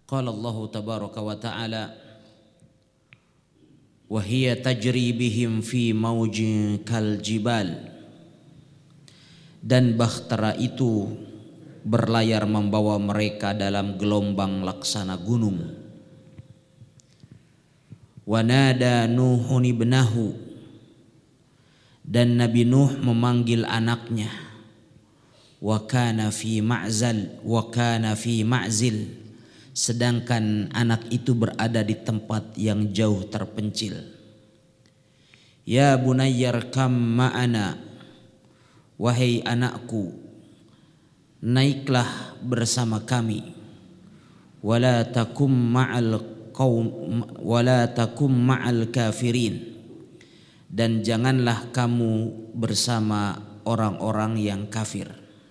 Qala Allah tabaraka wa ta'ala wa hiya tajri bihim fi maujin kal jibal, dan bahtera itu berlayar membawa mereka dalam gelombang laksana gunung. Wa nada Nuhun ibnahu, dan Nabi Nuh memanggil anaknya. Wa kana fi ma'zil, sedangkan anak itu berada di tempat yang jauh terpencil. Ya bunayyar kam ma'ana, wahai anakku, naiklah bersama kami. Wala takum ma'al kafirin, dan janganlah kamu bersama orang-orang yang kafir.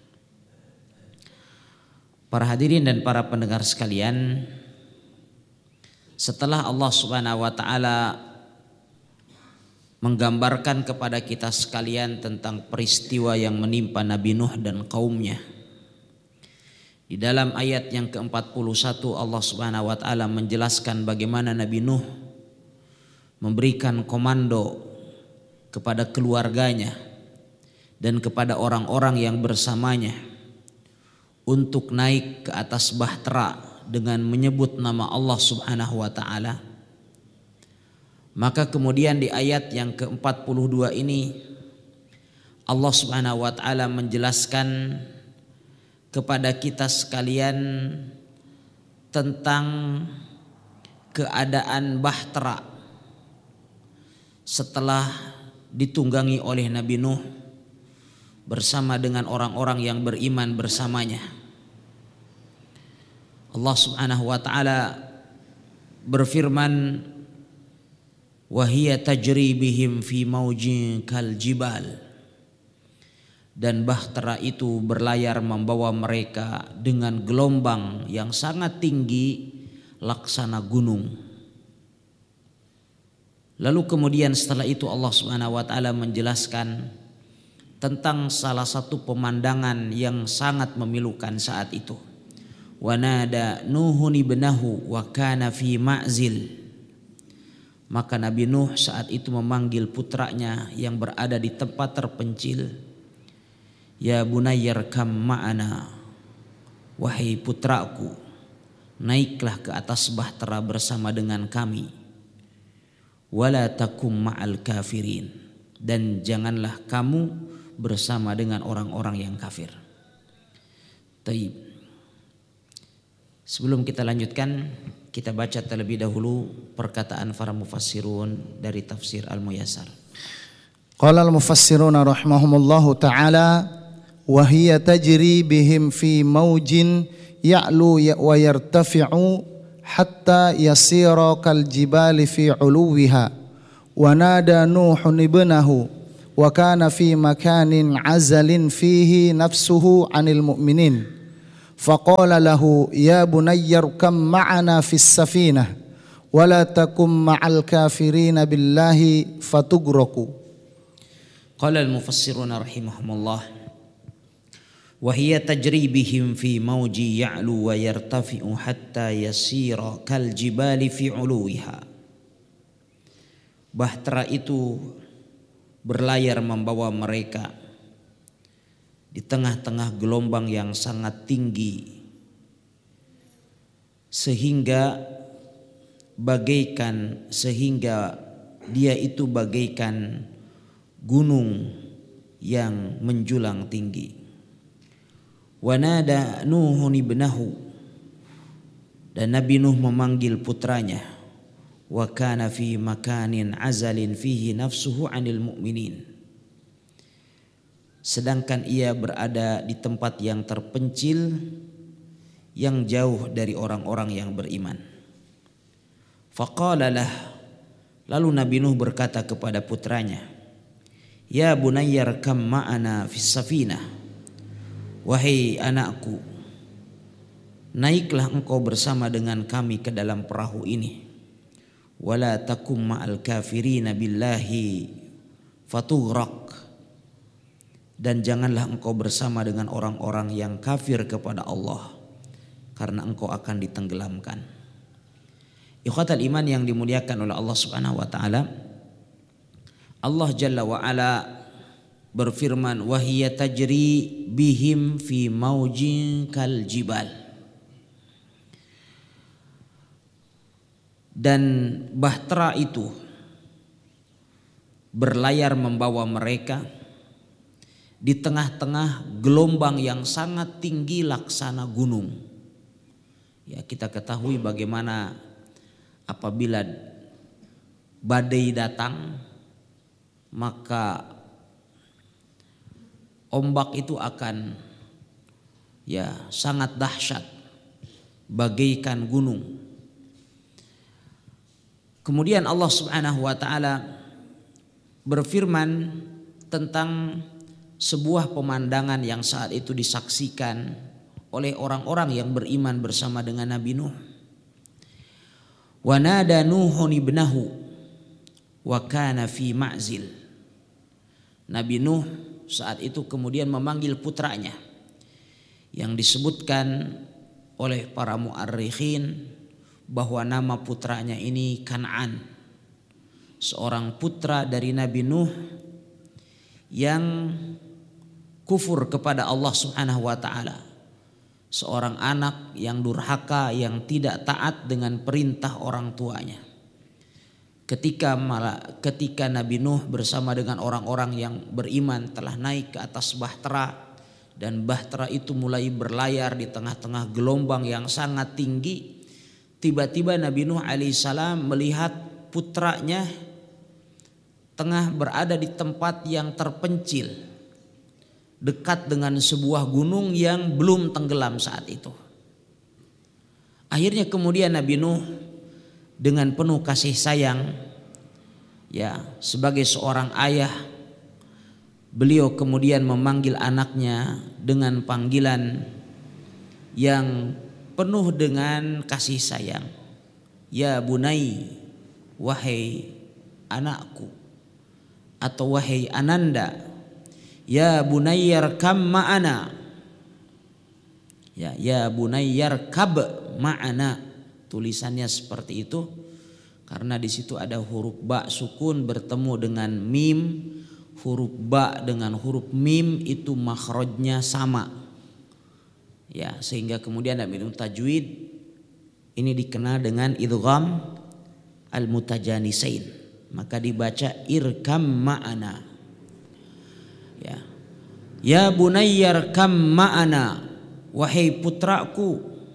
Para hadirin dan para pendengar sekalian, setelah Allah Subhanahu wa taala menggambarkan kepada kita sekalian tentang peristiwa yang menimpa Nabi Nuh dan kaumnya, di dalam ayat yang ke-41 Allah Subhanahu wa taala menjelaskan bagaimana Nabi Nuh memberikan komando kepada keluarganya dan kepada orang-orang yang bersamanya untuk naik ke atas bahtera dengan menyebut nama Allah Subhanahu wa taala. Maka kemudian di ayat yang ke-42 ini Allah Subhanahu wa taala menjelaskan kepada kita sekalian tentang keadaan bahtera setelah ditunggangi oleh Nabi Nuh bersama dengan orang-orang yang beriman bersamanya. Allah Subhanahu wa taala berfirman, wa hiya tajri bihim fi maujin kal jibal, dan bahtera itu berlayar membawa mereka dengan gelombang yang sangat tinggi laksana gunung. Lalu kemudian setelah itu Allah Subhanahu wa taala menjelaskan tentang salah satu pemandangan yang sangat memilukan saat itu. Wa nada Nuhun ibnahu wa kana fi ma'zil. Maka Nabi Nuh saat itu memanggil putranya yang berada di tempat terpencil. Ya bunayyar kam ma'ana, wahai putraku, naiklah ke atas bahtera bersama dengan kami. Wala takum ma'al kafirin, dan janganlah kamu bersama dengan orang-orang yang kafir. Taib. Sebelum kita lanjutkan, kita baca terlebih dahulu perkataan para mufassirun dari tafsir Al-Muyassar. Qala al-mufassiruna rahimahumullahu ta'ala, wa hiya tajri bihim fi maujin ya'lu wa yartafi'u hatta yasira kal jibali fi 'uluwiha. Wa nada Nuhun ibnahu wa kana fi makanin 'azalin fihi nafsuhu 'anil mu'minin. Faqala lahu ya bunayyar kam ma'ana fis safinah wa la takum ma'al kafirin billahi fatugraku. Qala al-mufassiruna rahimahumullah, wa hiya tajri bihim fi mawji ya'lu wa yartafi'u hatta yasira kal jibali fi 'uluwiha. Bahtera itu berlayar membawa mereka di tengah-tengah gelombang yang sangat tinggi, sehingga dia itu bagaikan gunung yang menjulang tinggi. Wa nada Nuhun ibnahu, dan Nabi Nuh memanggil putranya. Wa kana fi makanin azalin fihi nafsuhu 'anil mu'minin, sedangkan ia berada di tempat yang terpencil yang jauh dari orang-orang yang beriman. Faqala lah, lalu Nabi Nuh berkata kepada putranya, ya bunayyar kam ma'ana fis safinah, wahai anakku, naiklah engkau bersama dengan kami ke dalam perahu ini. Wala takum ma'al kafirin billahi fatughraq, dan janganlah engkau bersama dengan orang-orang yang kafir kepada Allah, karena engkau akan ditenggelamkan. Ikhwatal iman yang dimuliakan oleh Allah Subhanahu wa taala, Allah Jalla wa Ala berfirman, wa hiya tajri bihim fi maujin kal jibal. Dan bahtera itu berlayar membawa mereka di tengah-tengah gelombang yang sangat tinggi laksana gunung. Ya, kita ketahui bagaimana apabila badai datang, maka ombak itu akan sangat dahsyat, bagaikan gunung. Kemudian Allah Subhanahu wa taala berfirman tentang sebuah pemandangan yang saat itu disaksikan oleh orang-orang yang beriman bersama dengan Nabi Nuh. Wa nada Nuhun ibnahu wa kana fi ma'zil. Nabi Nuh saat itu kemudian memanggil putranya yang disebutkan oleh para mu'arrikhin bahwa nama putranya ini Kan'an, seorang putra dari Nabi Nuh yang kufur kepada Allah Subhanahu wa taala, seorang anak yang durhaka, yang tidak taat dengan perintah orang tuanya. Ketika Nabi Nuh bersama dengan orang-orang yang beriman telah naik ke atas bahtera, dan bahtera itu mulai berlayar di tengah-tengah gelombang yang sangat tinggi, tiba-tiba Nabi Nuh alaihissalam melihat putranya tengah berada di tempat yang terpencil, dekat dengan sebuah gunung yang belum tenggelam saat itu. Akhirnya kemudian Nabi Nuh dengan penuh kasih sayang, sebagai seorang ayah, beliau kemudian memanggil anaknya dengan panggilan yang penuh dengan kasih sayang. Ya bunai, wahai anakku, atau wahai ananda. Ya bunayyar kam ma'ana. Ya bunayyar kab ma'ana. Tulisannya seperti itu karena di situ ada huruf ba sukun bertemu dengan mim. Huruf ba dengan huruf mim itu makhrajnya sama. Ya, sehingga kemudian dalam ilmu tajwid ini dikenal dengan idgham al-mutajanisain. Maka dibaca irkam ma'ana. Ya bunayyar kam ma'ana, wahai putraku,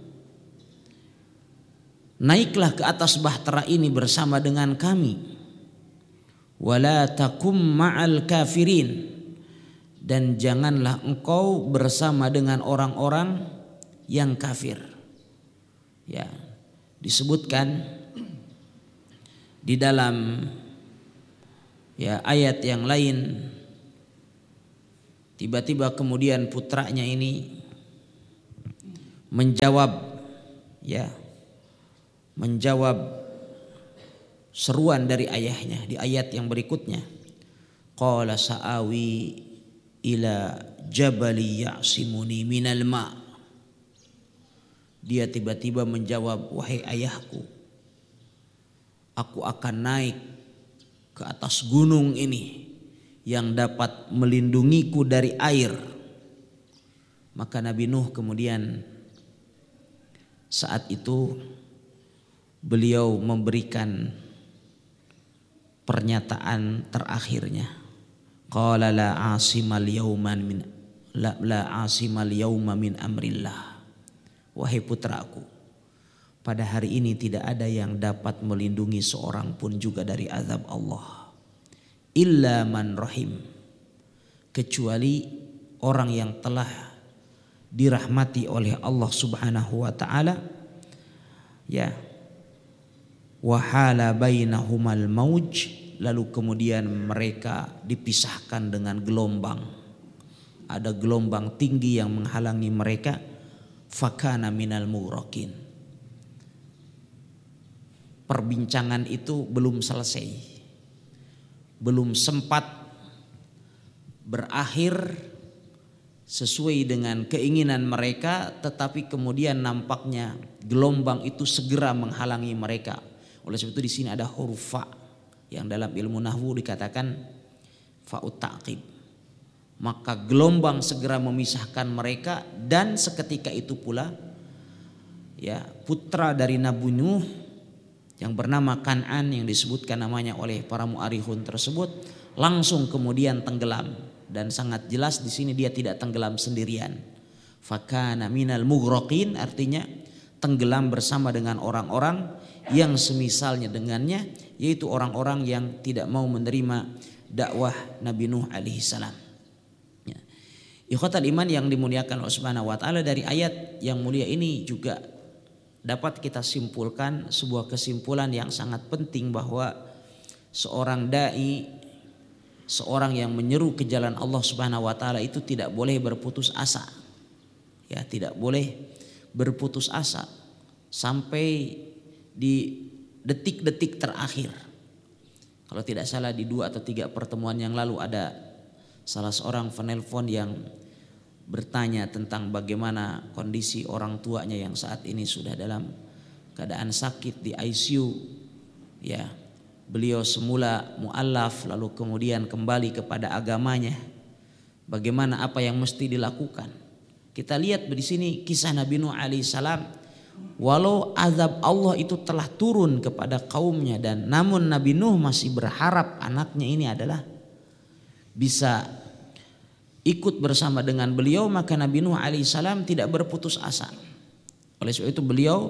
naiklah ke atas bahtera ini bersama dengan kami. Wala takum ma'al kafirin, dan janganlah engkau bersama dengan orang-orang yang kafir. Ya, disebutkan di dalam ayat yang lain, tiba-tiba kemudian putranya ini menjawab seruan dari ayahnya di ayat yang berikutnya. Qala sa'awi ila jabali ya'simuni minal ma'. Dia tiba-tiba menjawab, wahai ayahku, aku akan naik ke atas gunung ini yang dapat melindungiku dari air. Maka Nabi Nuh kemudian saat itu beliau memberikan pernyataan terakhirnya. Qala la asimal yawma min amrillah. Wahai putraku, pada hari ini tidak ada yang dapat melindungi seorang pun juga dari azab Allah. Illa man rahim, kecuali orang yang telah dirahmati oleh Allah Subhanahu wa taala. Wahala bainahumal mauj, lalu kemudian mereka dipisahkan dengan gelombang. Ada gelombang tinggi yang menghalangi mereka. Fakana minal mughraqin. Perbincangan itu belum selesai. Belum sempat berakhir, sesuai dengan keinginan mereka, tetapi kemudian nampaknya gelombang itu segera menghalangi mereka. Oleh sebab itu di sini ada huruf fa yang dalam ilmu nahwu dikatakan fa'ut ta'qib. Maka gelombang segera memisahkan mereka, dan seketika itu pula ya putra dari Nabi Nuh yang bernama Kan'an yang disebutkan namanya oleh para mu'arrikhun tersebut langsung kemudian tenggelam, dan sangat jelas di sini dia tidak tenggelam sendirian. Fakana minal mughraqin, artinya tenggelam bersama dengan orang-orang yang semisalnya dengannya, yaitu orang-orang yang tidak mau menerima dakwah Nabi Nuh alaihi salam. Ya. Ikhwatal iman yang dimuliakan Allah Subhanahu wa taala, dari ayat yang mulia ini juga dapat kita simpulkan sebuah kesimpulan yang sangat penting, bahwa seorang dai, seorang yang menyeru ke jalan Allah Subhanahu wa taala itu tidak boleh berputus asa. Ya, tidak boleh berputus asa sampai di detik-detik terakhir. Kalau tidak salah di 2 atau 3 pertemuan yang lalu ada salah seorang penelpon yang bertanya tentang bagaimana kondisi orang tuanya yang saat ini sudah dalam keadaan sakit di ICU. Ya, beliau semula mu'allaf lalu kemudian kembali kepada agamanya. Bagaimana, apa yang mesti dilakukan? Kita lihat di sini kisah Nabi Nuh alaihissalam. Walau azab Allah itu telah turun kepada kaumnya, dan namun Nabi Nuh masih berharap anaknya ini adalah bisa ikut bersama dengan beliau, maka Nabi Nuh alaihissalam tidak berputus asa. Oleh sebab itu beliau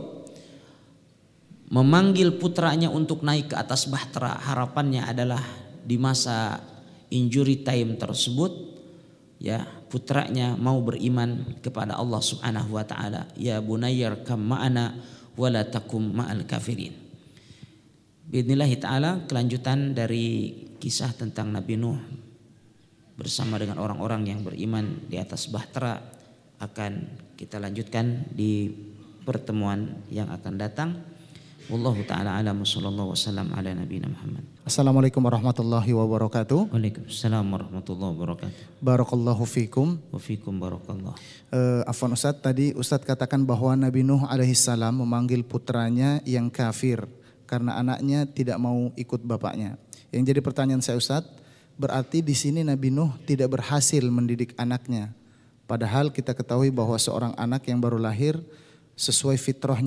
memanggil putranya untuk naik ke atas bahtera. Harapannya adalah di masa injury time tersebut, ya, putranya mau beriman kepada Allah Subhanahu wa taala. Ya bunayyar kam ma'ana wala takum ma'al kafirin. Biidznillah taala kelanjutan dari kisah tentang Nabi Nuh bersama dengan orang-orang yang beriman di atas bahtera akan kita lanjutkan di pertemuan yang akan datang. Wallahu ta'ala a'lam, sallallahu wasallam ala nabiyina Muhammad. Assalamualaikum warahmatullahi wabarakatuh. Waalaikumsalam warahmatullahi wabarakatuh. Barakallahu fikum. Wa fikum barakallah. Afwan Ustadz, tadi Ustadz katakan bahwa Nabi Nuh alaihissalam memanggil putranya yang kafir karena anaknya tidak mau ikut bapaknya. Yang jadi pertanyaan saya Ustadz, berarti di sini Nabi Nuh tidak berhasil mendidik anaknya. Padahal kita ketahui bahwa seorang anak yang baru lahir sesuai fitrahnya